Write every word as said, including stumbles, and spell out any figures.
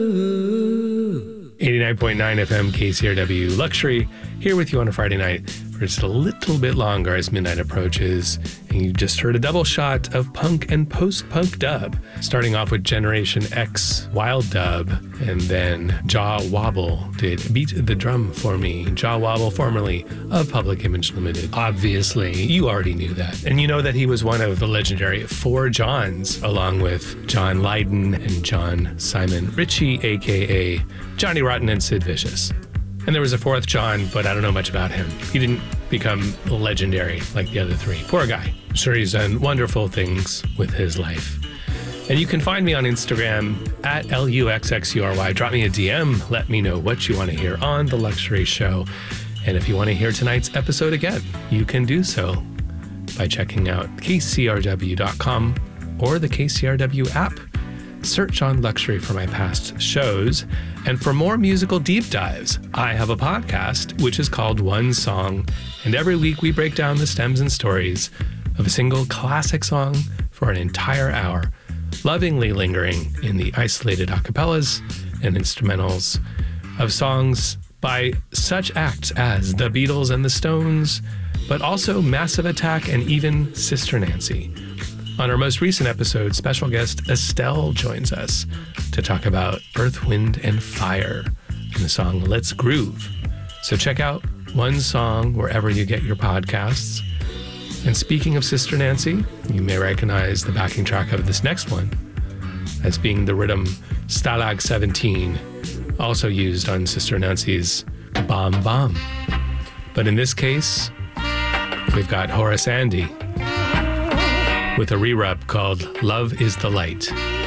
eighty-nine point nine F M K C R W Luxury, here with you on a Friday night for just a little bit longer as midnight approaches. And you just heard a double shot of punk and post-punk dub, starting off with Generation X Wild Dub, and then Jaw Wobble did Beat the Drum for Me. Jaw Wobble, formerly of Public Image Limited. Obviously, you already knew that. And you know that he was one of the legendary Four Johns, along with John Lydon and John Simon Ritchie, a k a. Johnny Rotten and Sid Vicious. And there was a fourth John, but I don't know much about him. He didn't become legendary like the other three. Poor guy. I'm sure he's done wonderful things with his life. And you can find me on Instagram at L U X X U R Y. Drop me a D M. Let me know what you want to hear on The Luxury Show. And if you want to hear tonight's episode again, you can do so by checking out K C R W dot com or the K C R W app. Search on Luxury for my past shows. And for more musical deep dives, I have a podcast, which is called One Song. And every week we break down the stems and stories of a single classic song for an entire hour, lovingly lingering in the isolated acapellas and instrumentals of songs by such acts as the Beatles and the Stones, but also Massive Attack and even Sister Nancy. On our most recent episode, special guest Estelle joins us to talk about Earth, Wind, and Fire and the song Let's Groove. So check out One Song wherever you get your podcasts. And speaking of Sister Nancy, you may recognize the backing track of this next one as being the rhythm Stalag seventeen, also used on Sister Nancy's Bomb Bomb. But in this case, we've got Horace Andy with a re-rub called Love is the Light.